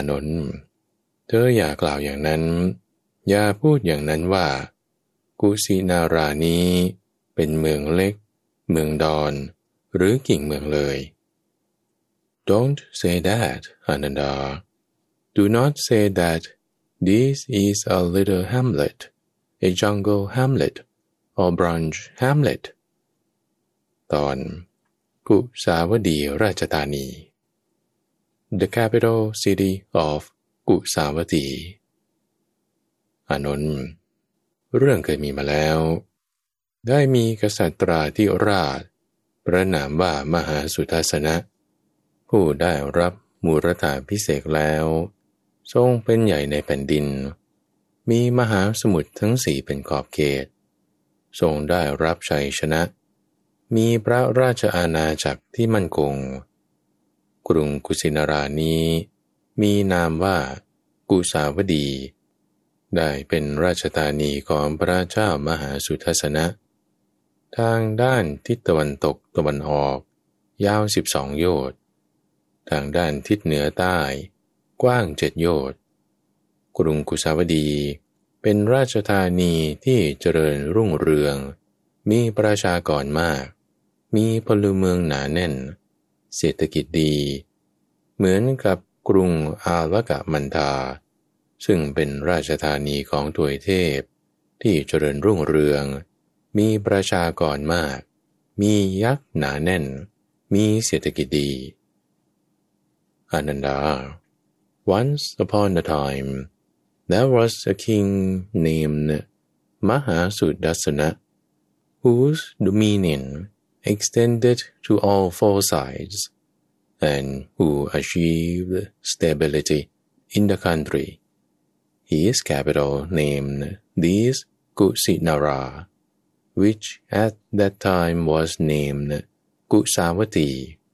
านนท์เธออย่ากล่าวอย่างนั้นอย่าพูดอย่างนั้นว่ากุสินารานี้เป็นเมืองเล็กเมืองดอนหรือกิ่งเมืองเลย Don't say that, Ananda. Do not say that this is a little hamlet, a jungle hamlet, or branch hamlet. ตอนกุสาวดีราชธานี The capital city of กุสาวดีอานนท์เรื่องเคยมีมาแล้วได้มีกษัตริย์ที่ราชพระนามว่ามหาสุทัศนะผู้ได้รับมูรธาภิเษกแล้วทรงเป็นใหญ่ในแผ่นดินมีมหาสมุทรทั้งสี่เป็นขอบเขตทรงได้รับชัยชนะมีพระราชอาณาจักรที่มั่นคงกรุงกุสินารานี้มีนามว่ากุสาวดีได้เป็นราชธานีของพระเจ้ามหาสุทัศนะทางด้านทิศตะวันตกตะวันออกยาว12 โยชน์ทางด้านทิศเหนือใต้กว้าง7 โยชน์กรุงกุสาวดีเป็นราชธานีที่เจริญรุ่งเรืองมีประชากรมากมีพลเมืองหนาแน่นเศรษฐกิจดีเหมือนกับกรุงอาลกะมันทาซึ่งเป็นราชธานีของทวยเทพที่เจริญรุ่งเรืองมีประชากรมากมียักษ์หนาแน่นมีเศรษฐกิจดีอนันดา Once upon a time there was a king named Mahasudassana whose dominion extended to all four sides and who achieved stability in the country. His capital named this Kusinara, which at that time was named Kusawati.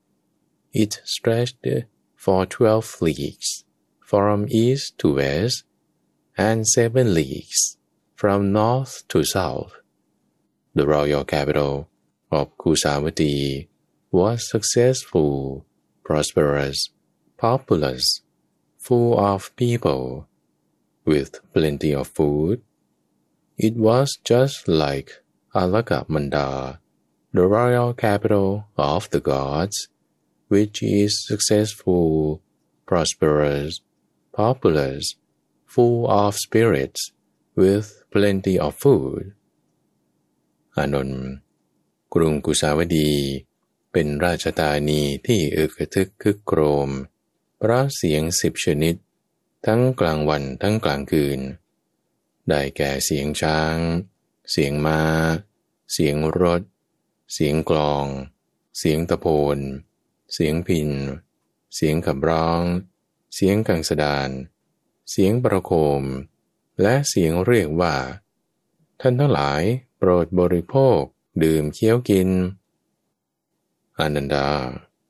It stretched for 12 leagues from east to west and 7 leagues from north to south. The royal capital of Kusawati was successful, prosperous, populous, full of people, with plenty of food. It was just like Alakamanda, the royal capital of the gods, which is successful, prosperous, populous, full of spirits, with plenty of food. อานนท์กรุงกุสาวดีเป็นราชธานีที่อึกทึกคึกโครมเพราะเสียง10 ชนิดทั้งกลางวันทั้งกลางคืนได้แก่เสียงช้างเสียงม้าเสียงรถเสียงกลองเสียงตะโพนเสียงพิณเสียงขับร้องเสียงกังสดานเสียงประโคมและเสียงเรียกว่าท่านทั้งหลายโปรดบริโภคดื่มเคี้ยวกินอนันดา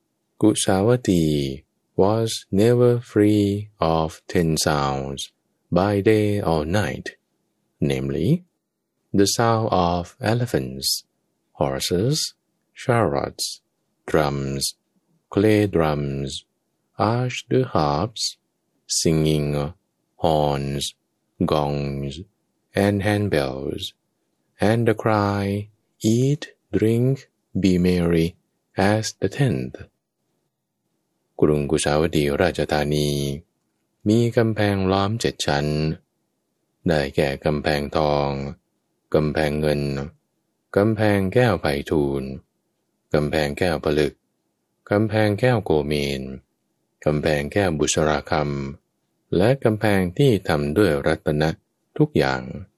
Kusawati was never free of 10 sounds by day or night, namely the sound of elephants, horses, chariots, drums, clay drums, arched harps, singing, horns, gongs, and handbells, and the cry, "Eat, drink, be merry," as the 10th. กรุงกุสาวดีราชธานีมีกำแพงล้อม7 ชั้นได้แก่กำแพงทองกำแพงเงินกำแพงแก้วไพฑูรย์กำแพงแก้วผลึกกำแพงแก้วโกเมนกำแพงแก้วบุษราคำและกำแพงที่ทำด้วยรัตนะทุกอย่าง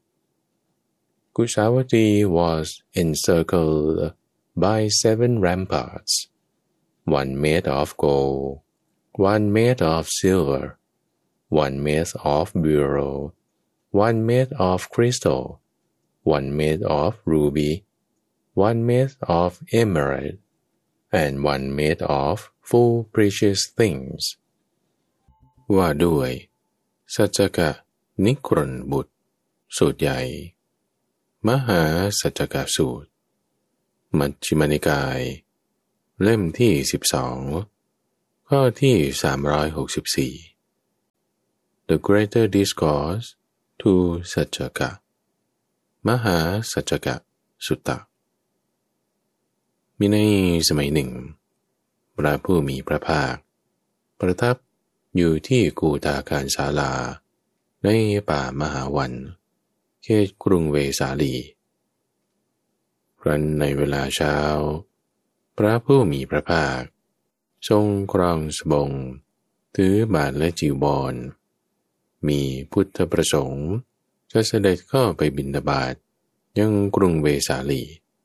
Kusawati was encircled by 7 ramparts, one made of gold, one made of silver, one made of beryl, one made of crystal, one made of ruby, one made of emerald, and one made of full precious things. ว่าด้วยสัจจกนิครนบุตรสูตรใหญ่มหาสัจจกสูตรมัชฌิมนิกายเล่มที่12ข้อที่364 the greater discourse to Saccaka มหาสัจจกสุตตะมีในสมัยหนึ่งพระผู้มีพระภาคประทับอยู่ที่กูฏาการศาลาในป่ามหาวันเขตกรุงเวสาลีครั้นในเวลาเช้าพระผู้มีพระภาคทรงครองสบงถือบาทและจีวรมีพุทธประสงค์จะเสด็จเข้าไปบิณฑบาตยังกรุงเวสาลี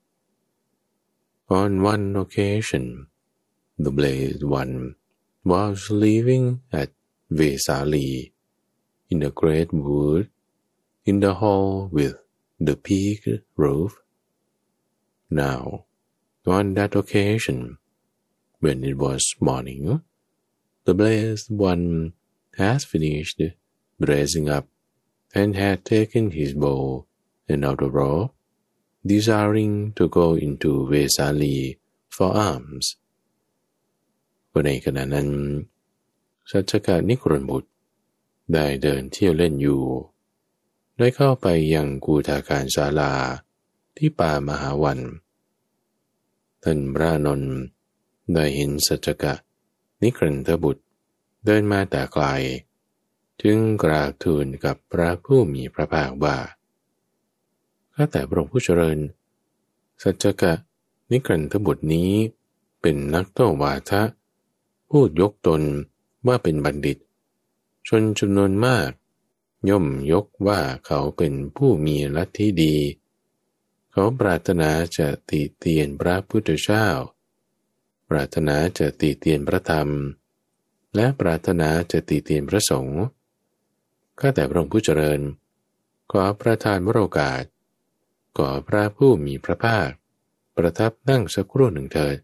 On one occasion, the blessed one was living at Vesali in a great wood in the hall with the peaked roof. Now, on that occasion, when it was morning, the blessed one has finished dressing up and had taken his bow and outer robe, desiring to go into Vesali for alms. วันในขณะนั้นสัจจนิกรบุตรได้เดินเที่ยวเล่นอยู่ได้เข้าไปยังกูฏาการศาลาที่ป่ามหาวันท่านพระอานนท์ได้เห็นสัจจนิกรบุตรเดินมาแต่ไกลจึงกราบทูลกับพระผู้มีพระภาคว่าข้าแต่พระองค์ผู้เจริญสัจจนิกรบุตรนี้เป็นนักโต้วาทะพูดยกตนว่าเป็นบัณฑิตชนจำนวนมากย่อมยกว่าเขาเป็นผู้มีลัทธิดีเขาปรารถนาจะติเตียนพระพุทธเจ้าปรารถนาจะติเตียนพระธรรมและปรารถนาจะติเตียนพระสงฆ์ข้าแต่พระองค์ผู้เจริญขอประทานวโรกาสขอพระผู้มีพระภาคประทับนั่งสักครู่หนึ่งเถิด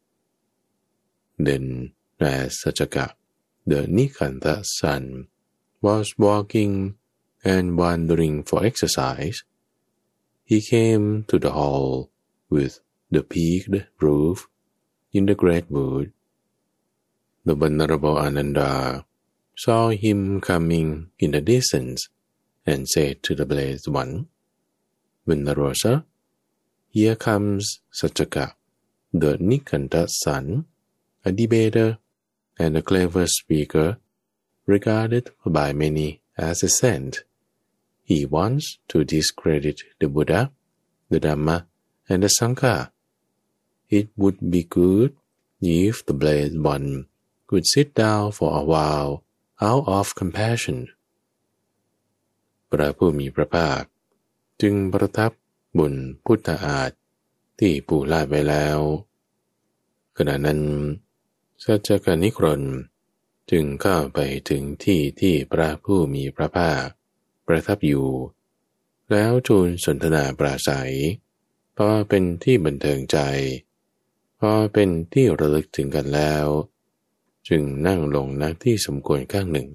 Then as Saccaka, the Nikantha son, was walking and wandering for exercise, he came to the hall with the peaked roof in the great wood. The Venerable Ananda saw him coming in the distance and said to the blessed one, Venerable sir, here comes Saccaka, the Nikantha son, a debater and a clever speaker, regarded by many as a saint. He wants to discredit the Buddha, the Dhamma, and the Sangha. It would be good if the blessed one could sit down for a while out of compassion. พระผู้มีพระภาคจึงประทับบนพุทธอาฏที่ปูลาดไว้แล้วขณะนั้นสัจจนิกรจึงเข้าไปถึงที่พระผู้มีพระภาคประทับอยู่แล้วทูลสนทนาปราศัยพอเป็นที่บันเทิงใจพอเป็นที่ระลึกถึงกันแล้วจึงนั่งลงณที่สมควรข้างหนึ่ง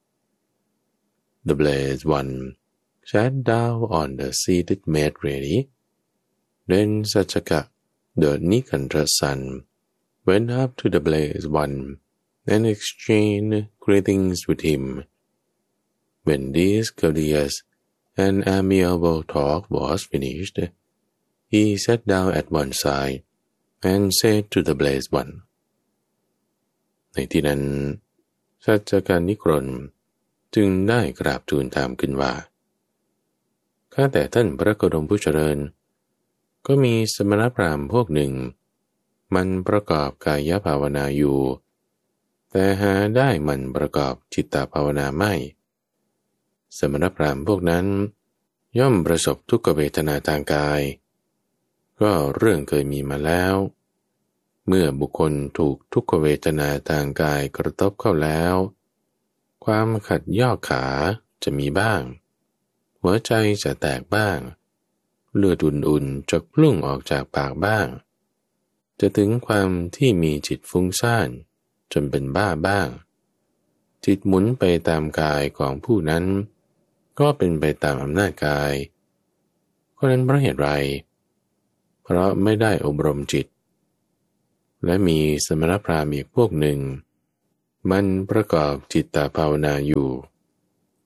The blessed one sat down on the seat made ready. Then Saccaka, the Nikantha son, went up to the blessed one and exchanged greetings with him. When this courteous and amiable talk was finished, he sat down at one side and said to the blessed one, ในที่นั้นสัจจนิกรจึงได้กราบทูลถามขึ้นว่าข้าแต่ท่านพระโคดมผู้เจริญก็มีสมณพราหมณ์พวกหนึ่งมันประกอบกายภาวนาอยู่แต่หาได้มันประกอบจิตตภาวนาไม่สมณพราหมณ์พวกนั้นย่อมประสบทุกขเวทนาทางกายก็เรื่องเคยมีมาแล้วเมื่อบุคคลถูกทุกขเวทนาทางกายกระทบเข้าแล้วความขัดย่อขาจะมีบ้างหัวใจจะแตกบ้างเลือดอุ่นๆจะพุ่งออกจากปากบ้างจะถึงความที่มีจิตฟุ้งซ่านจนเป็นบ้าบ้างจิตหมุนไปตามกายของผู้นั้นก็เป็นไปตามอำนาจกายเพราะนั้นเพราะเหตุไรเพราะไม่ได้อบรมจิตและมีสมณพราหมณ์อีกพวกหนึ่งมันประกอบจิตตภาวนาอยู่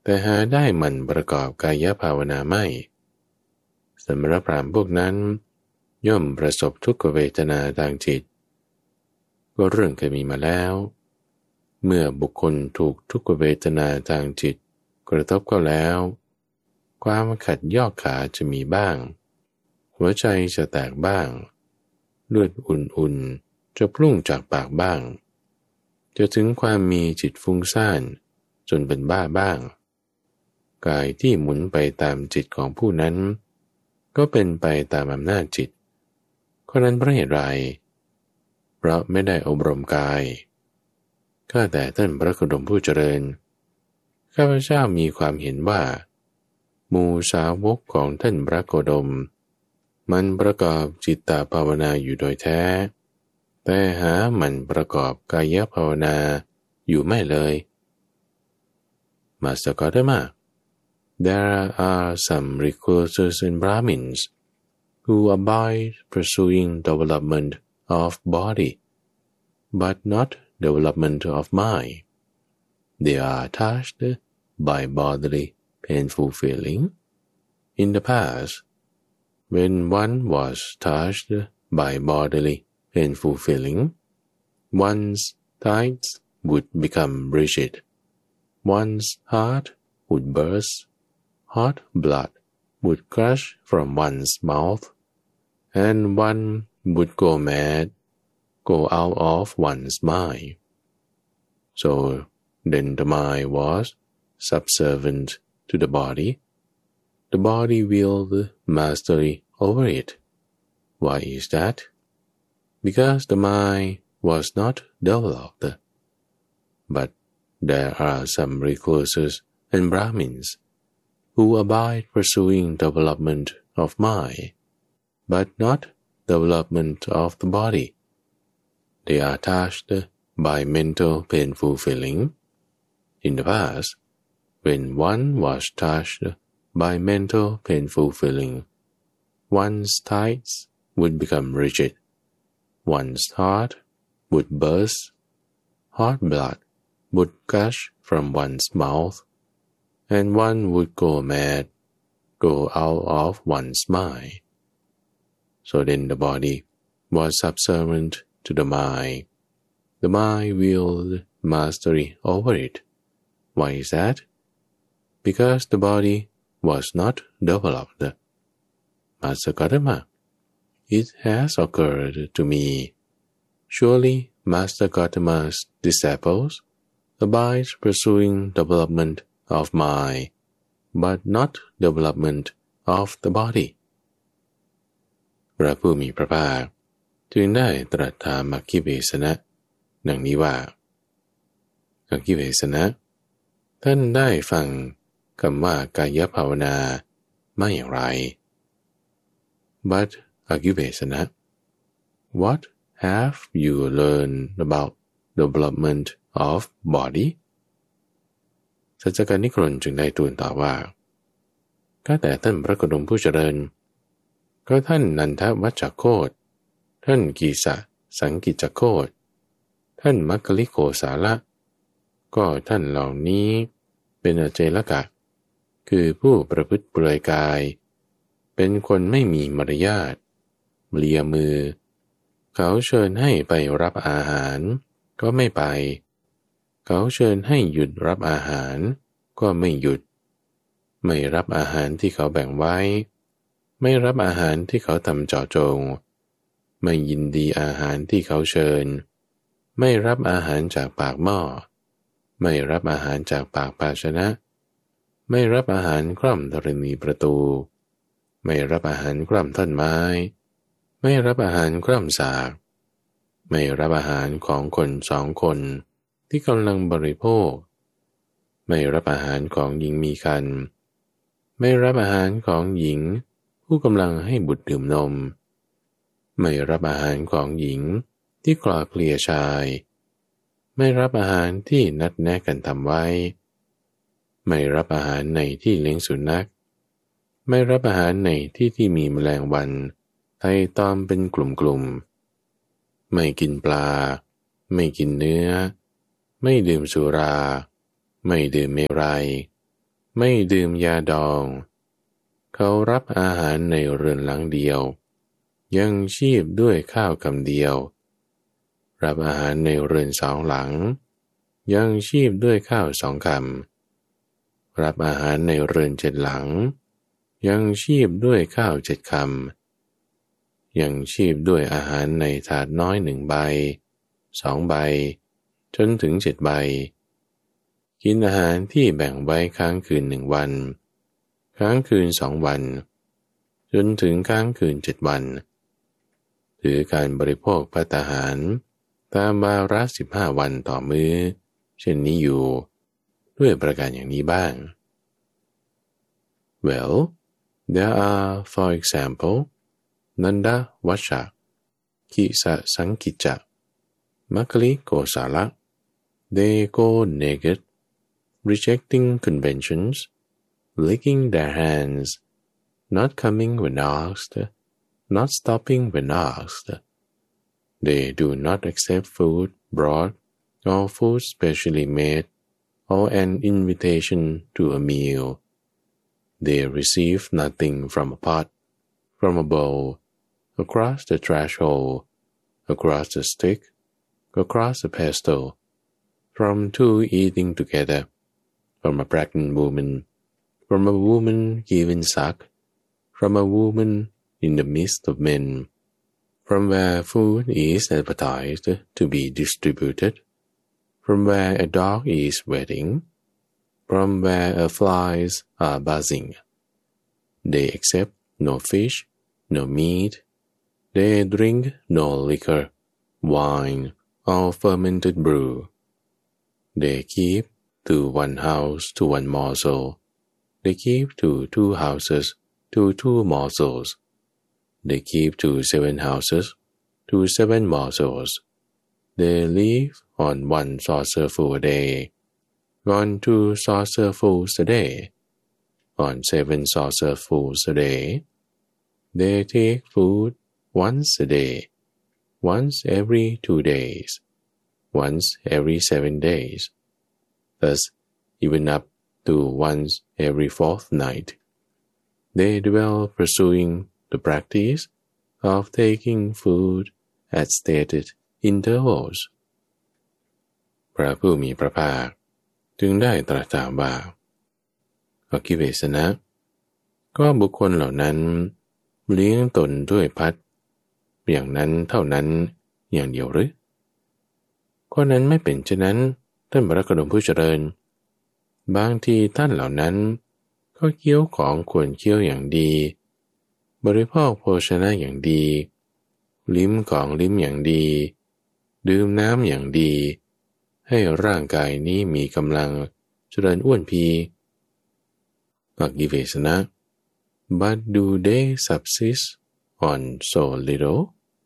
แต่หาได้หมั่นประกอบกายภาวนาไม่สมณพราหมณ์พวกนั้นย่อมประสบทุกขเวทนาทางจิตก็เรื่องเคยมีมาแล้วเมื่อบุคคลถูกทุกขเวทนาทางจิตกระทบเข้าแล้วความขัดยอกขาจะมีบ้างหัวใจจะแตกบ้างเลือดอุ่นๆจะพุ่งจากปากบ้างจะถึงความมีจิตฟุ้งซ่านจนเป็นบ้าบ้างกายที่หมุนไปตามจิตของผู้นั้นก็เป็นไปตามอำนาจจิตข้อนั้นเพราะเหตุไรเพราะไม่ได้อบรมกายข้าแต่ท่านพระโคดมผู้เจริญข้าพเจ้ามีความเห็นว่าหมู่สาวกของท่านพระโคดมมันประกอบจิตตภาวนาอยู่โดยแท้แต่หามันประกอบกายภาวนาอยู่ไม่เลยMaster Gotama, there are some recluses and Brahmins who abide pursuing development of body, but not development of mind. They are touched by bodily painful feeling. In the past, when one was touched by bodily painful feeling, one's thighs would become rigid.One's heart would burst, hot blood would gush from one's mouth, and one would go mad, go out of one's mind. So then the mind was subservient to the body. The body wielded mastery over it. Why is that? Because the mind was not developed. But,There are some recluses and Brahmins who abide pursuing development of mind, but not development of the body. They are touched by mental painful feeling. In the past, when one was touched by mental painful feeling, one's thighs would become rigid, one's heart would burst, hot blood.would gush from one's mouth, and one would go mad, go out of one's mind. So then the body was subservient to the mind. The mind wielded mastery over it. Why is that? Because the body was not developed. Master Gotama, it has occurred to me. Surely Master Gotama's disciples,abides pursuing development of mind, but not development of the body. พระผู้มีพระภาคจึงได้ตรัสถามมัคคิเวสนะดังนี้ว่ามัคคิเวสนะท่านได้ฟังคำว่ากายภาวนาไม่อย่างไร But มัคคิเวสนะ What have you learned about development of body สัจจการนิครนจึงได้ทูลตอบว่าก็แต่ท่านพระโคดมผู้เจริญก็ท่านนันทวัชชโคตท่านกีสะสังกิจโคตท่านมัคคิลิโกสาละก็ท่านเหล่านี้เป็นอเจลกะคือผู้ประพฤติเปลือยกายเป็นคนไม่มีมารยาทเลียมือเขาเชิญให้ไปรับอาหารก็ไม่ไปเขาเชิญให้หยุดรับอาหารก็ไม่หยุดไม่รับอาหารที่เขาแบ่งไว้ไม่รับอาหารที่เขาทำเจาะจงไม่ยินดีอาหารที่เขาเชิญไม่รับอาหารจากปากหม้อไม่รับอาหารจากปากภาชนะไม่รับอาหารคร่ำธรณีประตูไม่รับอาหารคร่ำท่อนไม้ไม่รับอาหารคร่ำสากไม่รับอาหารของคนสองคนที่กำลังบริโภคไม่รับอาหารของหญิงมีครรภ์ไม่รับอาหารของหญิงผู้กำลังให้บุตรดื่มนมไม่รับอาหารของหญิงที่คลอเคลียชายไม่รับอาหารที่นัดแนะกันทำไว้ไม่รับอาหารในที่เลี้ยงสุนัขไม่รับอาหารในที่มีแมลงวันไต่ตอมเป็นกลุ่มๆไม่กินปลาไม่กินเนื้อไม่ดื่มสุราไม่ดื่มเมรัยไม่ดื่มยาดองเขารับอาหารในเรือนหลังเดียวยังชีพด้วยข้าวคำเดียวรับอาหารในเรือนสองหลังยังชีพด้วยข้าวสองคำรับอาหารในเรือนเจ็ดหลังยังชีพด้วยข้าวเจ็ดคำยังชีพด้วยอาหารในถาดน้อยหนึ่งใบสองใบจนถึง7 ใบกินอาหารที่แบ่งไว้ค้างคืน1 วันค้างคืน2 วันจนถึงค้างคืน7 วันถือการบริโภคภัตตาหารตามวาระ15 วันต่อมื้อเช่นนี้อยู่ด้วยประการอย่างนี้บ้าง Well, there are, for example, Nanda Vacha, Kisa Sankicha, Makali Kosala. They go naked, rejecting conventions, licking their hands, not coming when asked, not stopping when asked. They do not accept food brought or food specially made or an invitation to a meal. They receive nothing from a pot, from a bowl, across the threshold, across the stick, across the pestle, from two eating together, from a pregnant woman, from a woman giving suck, from a woman in the midst of men, from where food is advertised to be distributed, from where a dog is waiting, from where flies are buzzing. They accept no fish, no meat. They drink no liquor, wine, or fermented brew. They keep to one house to one morsel. They keep to 2 houses to 2 morsels. They keep to 7 houses to 7 morsels. They live on 1 saucerful a day, on 2 saucerfuls a day, on 7 saucerfuls a day. They take food once a day, once every 2 days, once every 7 days, thus even up to once every fortnight. They dwell pursuing the practice of taking food at stated intervals. พระผู้มีพระภาคจึงได้ตรัสถามว่าอคิเวสนะก็บุคคลเหล่านั้นเลี้ยงตนด้วยภัตอย่างนั้นเท่านั้นอย่างเดียวหรือข้อนั้นไม่เป็นเช่นนั้นท่านพระโคดมผู้เจริญบางทีท่านเหล่านั้นก็เคี้ยวของควรเคี้ยวอย่างดีบริโภคโภชนะอย่างดีลิ้มของลิ้มอย่างดีดื่มน้ำอย่างดีให้ร่างกายนี้มีกำลังเจริญอ้วนพีอคิเวสนะ But do they subsist on so little?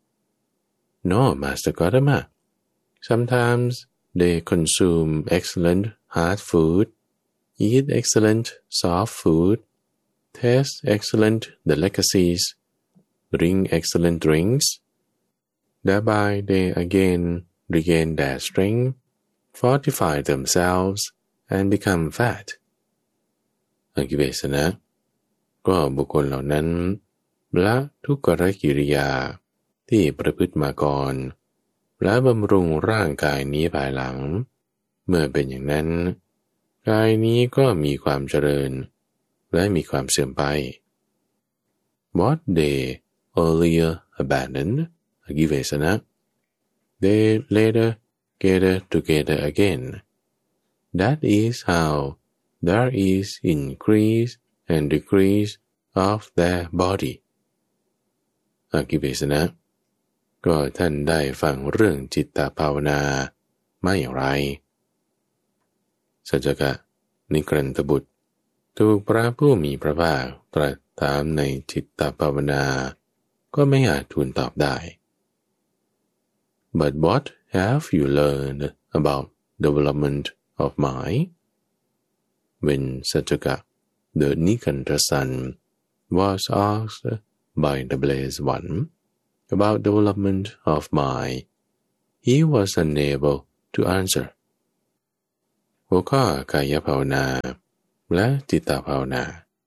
No, Master Gotama. Sometimes they consume excellent hard food, eat excellent soft food, taste excellent delicacies, drink excellent drinks. Thereby they again regain their strength, fortify themselves, and become fat. อคิเวสนะก็บุคคลเหล่านั้นละทุกขกิริยาที่ประพฤติมาก่อนและบำรุงร่างกายนี้ภายหลังเมื่อเป็นอย่างนั้นกายนี้ก็มีความเจริญและมีความเสื่อมไป What they earlier abandoned, อคิเวสนะ they later gather together again. That is how there is increase and decrease of their body. อคิเวสนะก็ท่านได้ฟังเรื่องจิตตภาวนามาอย่างไรสัจจกะนิกรันตบุตรถูกพระผู้มีพระภาคตรัสถามในจิตตภาวนาก็ไม่อาจทูลตอบได้ But what have you learned about development of mind? When Satyaka, the Nikanta son, was asked by the blessed one about development of mind, he was unable to answer. หัวข้อกายภาวนาและจิตตภาวนา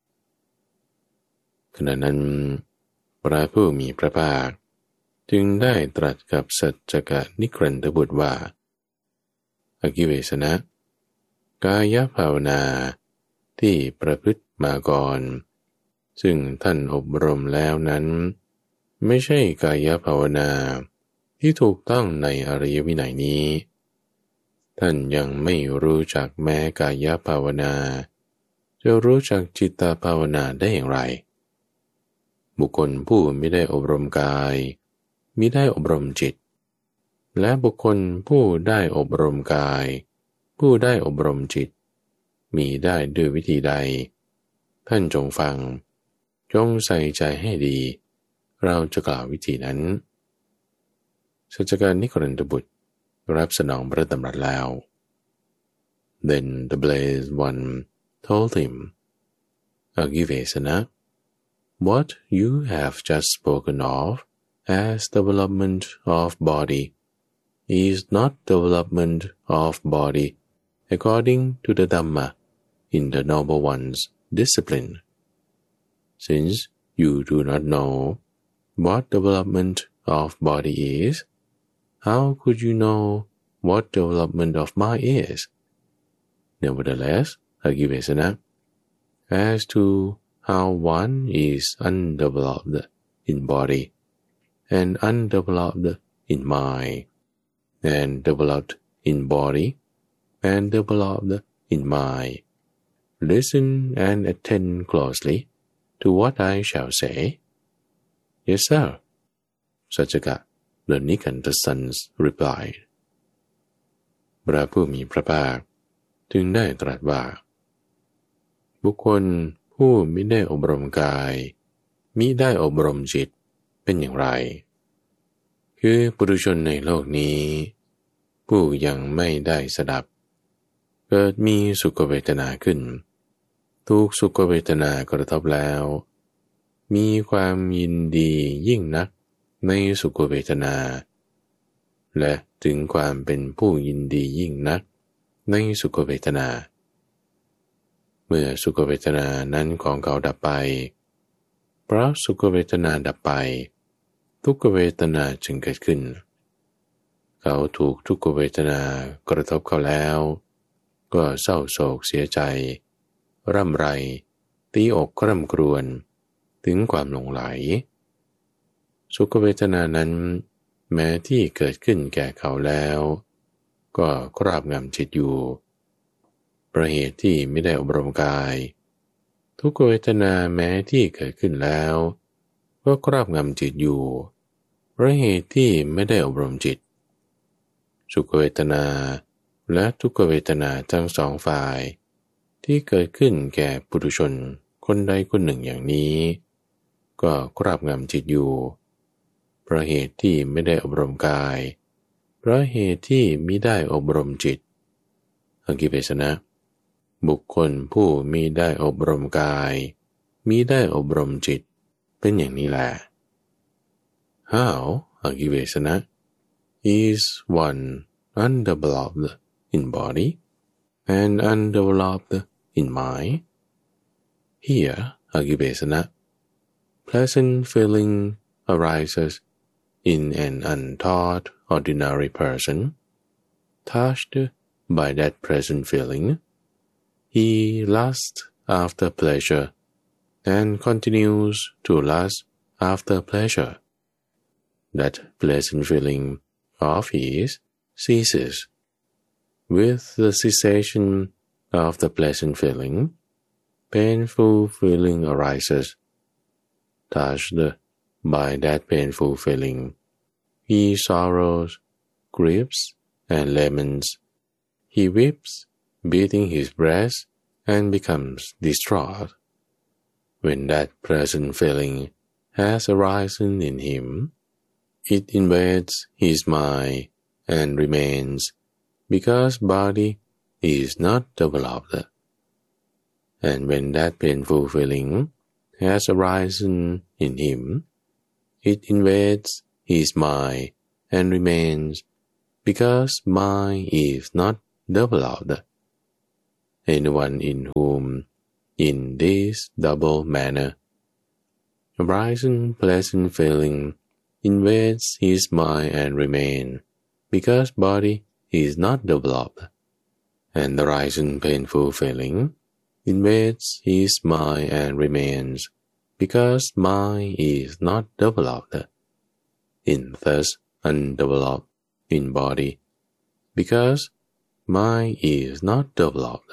ขณะนั้นพระผู้มีพระภาคจึงได้ตรัสกับสัจจกนิกรันทบุตรว่าอคิเวสนะกายภาวนาที่ประพฤติมาก่อนซึ่งท่านอบรมแล้วนั้นไม่ใช่กายภาวนาที่ถูกต้องในอริยวินัยนี้ท่านยังไม่รู้จักแม้กายภาวนาจะรู้จักจิตตภาวนาได้อย่างไรบุคคลผู้ไม่ได้อบรมกายมิได้อบรมจิตและบุคคลผู้ได้อบรมกายผู้ได้อบรมจิตมีได้ด้วยวิธีใดท่านจงฟังจงใส่ใจให้ดีเราจะกล่าววิธีนั้นสัจจการนิกรันทบุตรรับสนองพระดำรัสแล้ว Then the blessed one told him, Agivesana, what you have just spoken of as development of body is not development of body according to the Dhamma in the Noble One's discipline. Since you do not know what development of body is, how could you know what development of mind is? Nevertheless, Agivesana, as to how one is undeveloped in body and undeveloped in mind, and developed in body and developed in mind, listen and attend closely to what I shall say. Yes, sir. Sajjaka, the Nikanta sons replied. พระผู้มีพระภาคจึงได้ตรัสว่าบุคคลผู้มิได้อบรมกายมิได้อบรมจิตเป็นอย่างไรคือปุถุชนในโลกนี้ผู้ยังไม่ได้สดับเกิดมีสุขเวทนาขึ้นถูกสุขเวทนากระทบแล้วมีความยินดียิ่งนักในสุขเวทนาและถึงความเป็นผู้ยินดียิ่งนักในสุขเวทนาเมื่อสุขเวทนานั้นของเขาดับไปเพราะสุขเวทนาดับไปทุกขเวทนาจึงเกิดขึ้นเขาถูกทุกขเวทนากระทบเขาแล้วก็เศร้าโศกเสียใจร่ำไรตีอกคร่ำครวญถึงความหลงไหลสุขเวทนานั้นแม้ที่เกิดขึ้นแก่เขาแล้วก็ครอบงำจิตอยู่เพราะเหตุที่ไม่ได้อบรมกายทุกขเวทนาแม้ที่เกิดขึ้นแล้วก็ครอบงำจิตอยู่เพราะเหตุที่ไม่ได้อบรมจิตสุขเวทนาและทุกขเวทนาทั้งสองฝ่ายที่เกิดขึ้นแก่ปุถุชนคนใดคนหนึ่งอย่างนี้ก็ครอบงำจิตอยู่เพราะเหตุที่ไม่ได้อบรมกายเพราะเหตุที่มิได้อบรมจิตอคิเวสนะบุคคลผู้มิได้อบรมกายมิได้อบรมจิตเป็นอย่างนี้แหละ How, อคิเวสนะ is one undeveloped in body and undeveloped in mind? Here, อคิเวสนะ pleasant feeling arises in an untaught ordinary person. Touched by that pleasant feeling, he lusts after pleasure and continues to lust after pleasure. That pleasant feeling of his ceases. With the cessation of the pleasant feeling, painful feeling arises. Touched by that painful feeling, he sorrows, grieves, and laments. He weeps, beating his breast, and becomes distraught. When that pleasant feeling has arisen in him, it invades his mind and remains, because body is not developed. And when that painful feeling has arisen in him, it invades his mind and remains, because mind is not developed. Anyone in whom in this double manner. A rising pleasant feeling invades his mind and remains, because body is not developed, and the rising painful feeling invades his mind and remains, because mind is not developed, in thus undeveloped in body, because mind is not developed,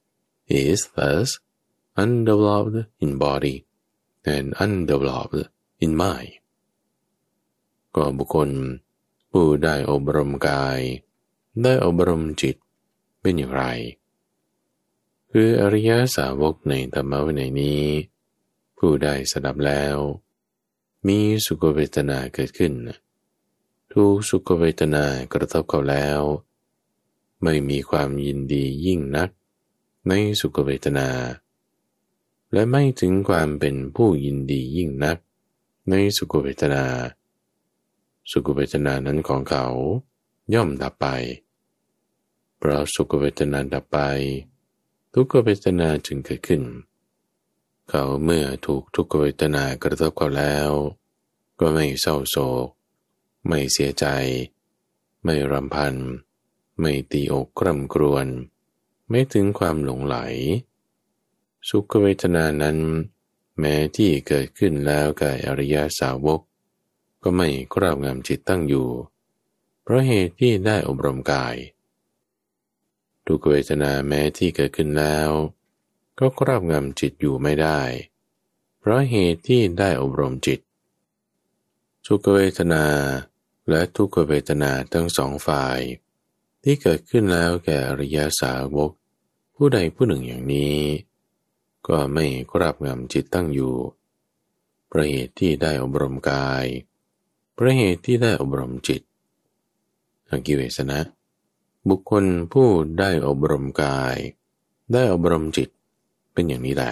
is thus undeveloped in body and undeveloped in mind. ก็บุคคลผู้ได้อบรมกายได้อบรมจิตเป็นอย่างไรคืออริยสาวกในธรรมวินัยนี้ผู้ได้สดับแล้วมีสุขเวทนาเกิดขึ้นทุกสุขเวทนากระทบเขาแล้วไม่มีความยินดียิ่งนักในสุขเวทนาและไม่ถึงความเป็นผู้ยินดียิ่งนักในสุขเวทนาสุขเวทนานั้นของเขาย่อมดับไปเพราะสุขเวทนาดับไปทุกขเวทนาจึงเกิดขึ้นเขาเมื่อถูกทุกขเวทนากระทบเขาแล้วก็ไม่เศร้าโศกไม่เสียใจไม่รำพันไม่ตีอกคร่ำครวญไม่ถึงความหลงไหลสุขเวทนานั้นแม้ที่เกิดขึ้นแล้วแก่อริยสาวกก็ไม่ครอบงำจิตตั้งอยู่เพราะเหตุที่ได้อบรมกายทุกขเวทนาแม้ที่เกิดขึ้นแล้วก็ครอบงำจิตอยู่ไม่ได้เพราะเหตุที่ได้อบรมจิตสุขเวทนาและทุกขเวทนาทั้งสองฝ่ายที่เกิดขึ้นแล้วแก่อริยสาวกผู้ใดผู้หนึ่งอย่างนี้ก็ไม่ครอบงำจิตตั้งอยู่เพราะเหตุที่ได้อบรมกายเพราะเหตุที่ได้อบรมจิตอกิเลสนะบุคคลผู้ได้อบรมกายได้อบรมจิตเป็นอย่างนี้แหละ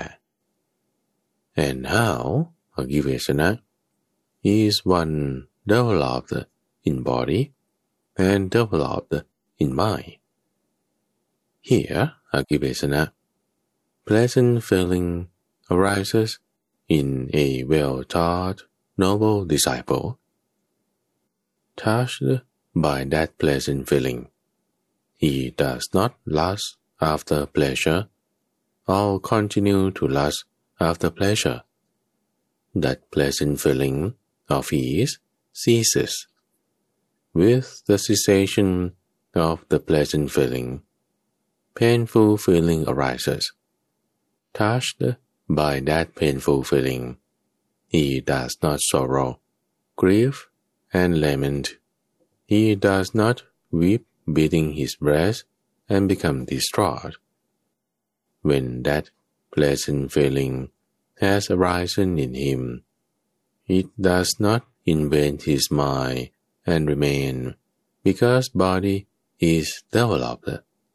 and how อกิเลสนะ is one developed in body and developed in mind. Here, Akivesana, pleasant feeling arises in a well-taught, noble disciple. Touched by that pleasant feeling, he does not lust after pleasure or continue to lust after pleasure. That pleasant feeling of his ceases. With the cessation of the pleasant feeling, painful feeling arises. Touched by that painful feeling, he does not sorrow, grieve, and lament. He does not weep, beating his breast, and become distraught. When that pleasant feeling has arisen in him, it does not invade his mind and remain, because body is developed.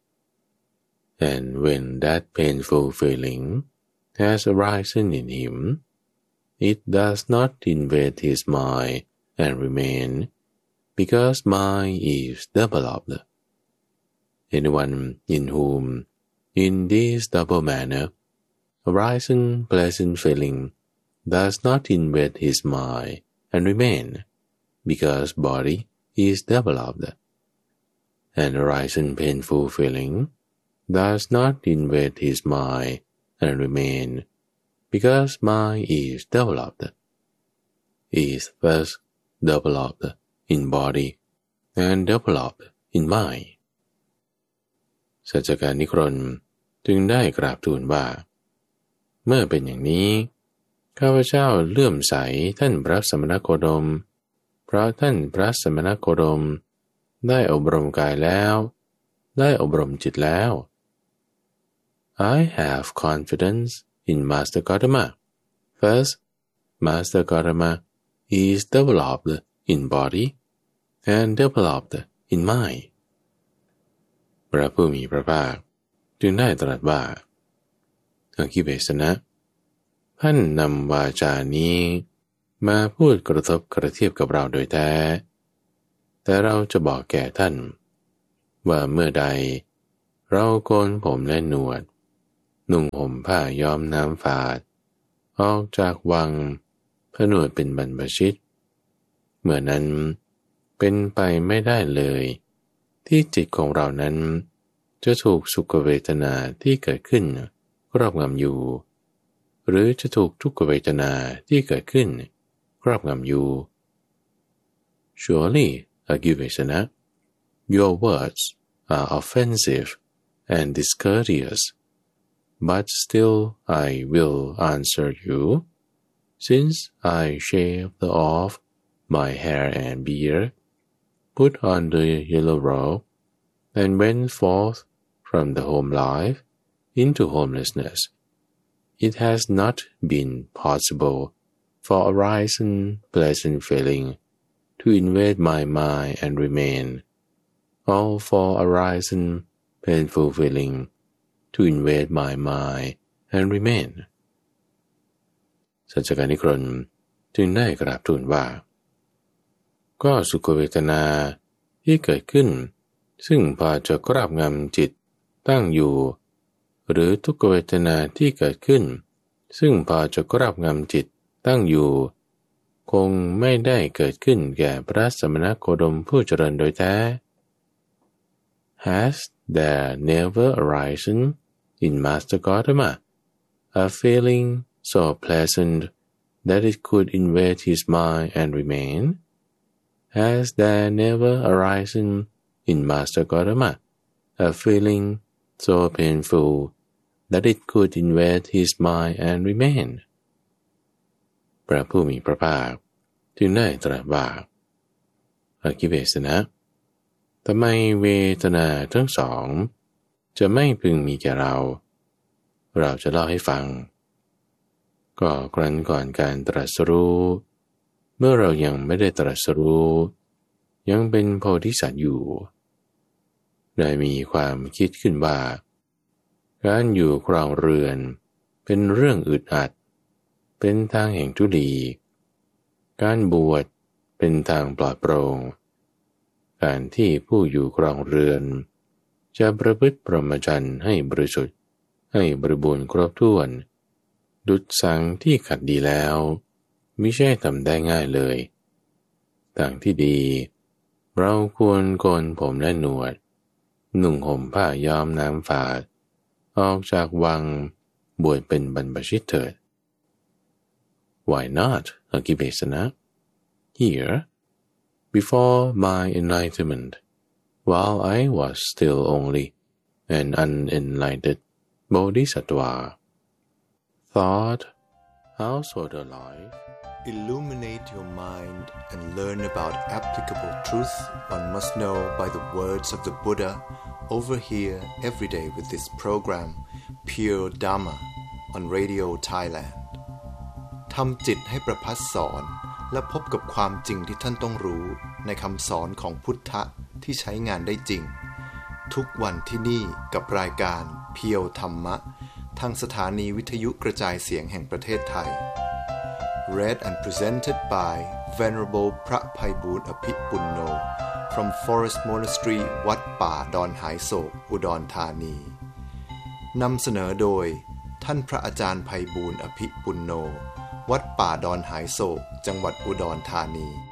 And when that painful feeling has arisen in him, it does not invade his mind and remain, because mind is developed. Anyone in whom, in this double manner, arising pleasant feeling does not invade his mind and remain, because body is developed, and arising painful feeling does not invade his mind and remain, because mind is developed, is thus developed in body and developed in mind. สัจจการนิครนจึงได้กราบทูลว่าเมื่อเป็นอย่างนี้ข้าพเจ้าเลื่อมใสท่านพระสมณโคดมเพราะท่านพระสมณโคดมได้อบรมกายแล้วได้อบรมจิตแล้ว I have confidence in Master Gotama. First, Master Gotama is developed in body and developed in mind. พระผู้มีพระภาคจึงได้ตรัสว่าอคิเวสนะท่านนำวาจานี้มาพูดกระทบกระเทียบกับเราโดยแท้แต่เราจะบอกแก่ท่านว่าเมื่อใดเราโกนผมและหนวดนุ่งห่มผ้าย้อมน้ำฝาดออกจากวังผนวดเป็นบรรพชิตเมื่อนั้นเป็นไปไม่ได้เลยที่จิตของเรานั้นจะถูกสุขเวทนาที่เกิดขึ้นครอบงำอยู่หรือจะถูกทุกขเวทนาที่เกิดขึ้นครอบงำอยู่ Surely, Agivesana, your words are offensive and discourteous, but still I will answer you, since I shaved off my hair and beard, put on the yellow robe, and went forth from the home life into homelessness. It has not been possible for a rising pleasant feeling to invade my mind and remain, or for a rising painful feeling to invade my mind and remain. สัจจการนิครนจึงได้กราบทูลว่าก็สุขเวทนาที่เกิดขึ้นซึ่งพอจะครอบงำจิตตั้งอยู่หรือทุกขเวทนาที่เกิดขึ้นซึ่งพอจะครอบงำจิตตั้งอยู่คงไม่ได้เกิดขึ้นแก่พระสมณโคดมผู้เจริญโดยแท้ Has there never arisen in Master Gautama a feeling so pleasant that it could invade his mind and remain? Has there never arisen in Master Gautama a feeling so painful that it could invade his mind and remain? พระผู้มีพระภาคจึงได้ตรัสว่าอคิเวสนะทำไมเวทนาทั้งสองจะไม่พึงมีแก่เราจะเล่าให้ฟังก็ครั้นก่อนการตรัสรู้เมื่อเรายังไม่ได้ตรัสรู้ยังเป็นโพธิสัตว์อยู่ได้มีความคิดขึ้นว่าการอยู่ครองเรือนเป็นเรื่องอึดอัดเป็นทางแห่งทุลีการบวชเป็นทางปลอดโปร่งการที่ผู้อยู่ครองเรือนจะประพฤติพรหมจรรย์ให้บริสุทธิ์ให้บริบูรณ์ครบถ้วนดุจสังที่ขัดดีแล้วมิใช่ทำได้ง่ายเลยทางที่ดีเราควรโกนผมและหนวดนุ่งห่มผ้าย้อมน้ำฝาดออกจากวังบวชเป็นบรรพชิตเถิด Why not, Agivesana? Here, before my enlightenment, while I was still only an unenlightened bodhisattva, thought, householder life. Illuminate your mind and learn about applicable truth one must know by the words of the Buddha over here every day with this program, Pure Dhamma, on Radio Thailand. ทำจิตให้ประภัสสอนและพบกับความจริงที่ท่านต้องรู้ในคำสอนของพุทธะที่ใช้งานได้จริงทุกวันที่นี่กับรายการเพียวธรรมะทางสถานีวิทยุกระจายเสียงแห่งประเทศไทย Read and presented by Venerable พระไพบูลย์อภิปุณโญ from Forest Monastery วัดป่าดอนหายโศกอุดรธานีนำเสนอโดยท่านพระอาจารย์ไพบูลย์อภิปุณโญวัดป่าดอนหายโศกจังหวัดอุดรธานี